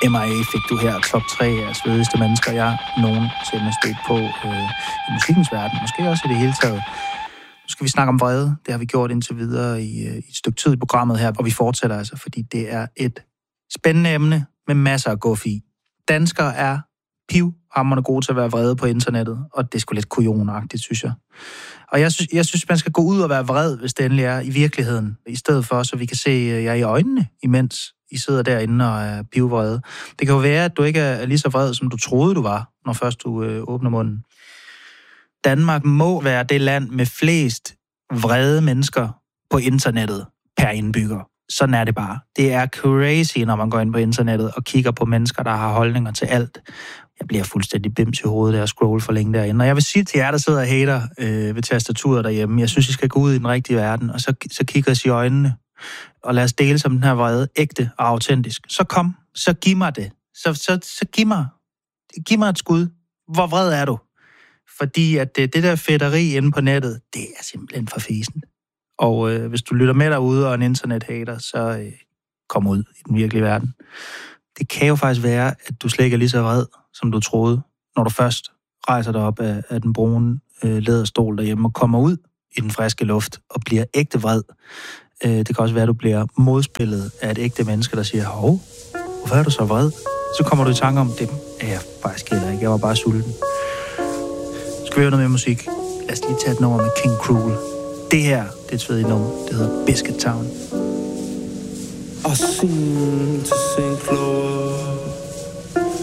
M.I.A. fik du her top 3 af svedigste mennesker, jeg nogensinde stødt på i musikkens verden. Måske også i det hele taget. Nu skal vi snakke om vrede. Det har vi gjort indtil videre i et stykke tid i programmet her, og vi fortsætter altså, fordi det er et spændende emne med masser af guf i. Danskere er pivhamrende gode til at være vrede på internettet, og det er sgu lidt kujonagtigt, synes jeg. Og jeg synes, man skal gå ud og være vred, hvis det endelig er i virkeligheden, i stedet for, så vi kan se jer i øjnene, imens I sidder derinde og er pivvrede. Det kan jo være, at du ikke er lige så vred, som du troede, du var, når først du åbner munden. Danmark må være det land med flest vrede mennesker på internettet per indbygger. Sådan er det bare. Det er crazy, når man går ind på internettet og kigger på mennesker, der har holdninger til alt. Jeg bliver fuldstændig bims i hovedet, der og scroll for længe derinde. Og jeg vil sige til jer, der sidder og hater ved tastaturet derhjemme, jeg synes, I skal gå ud i den rigtige verden, og så kigger os i øjnene, og lad os dele som den her vrede, ægte og autentisk. Så kom, så giv mig det. Så giv mig et skud. Hvor vred er du? Fordi at det der fedteri inde på nettet, det er simpelthen for fesen. Og hvis du lytter med derude og en internethater, så kom ud i den virkelige verden. Det kan jo faktisk være, at du slet ikke er lige så vred, som du troede, når du først rejser dig op af den brune læderstol derhjemme og kommer ud i den friske luft og bliver ægte vred. Det kan også være, at du bliver modspillet af et ægte menneske, der siger, hov, hvorfor er du så vred? Så kommer du i tanke om, det er jeg faktisk heller ikke. Jeg var bare sulten. Skal vi høre noget mere musik? Lad os lige tage et nummer med King Cruel. Det her, det er et svedigt nummer. Det hedder Biscuit Town. I seem to sink lower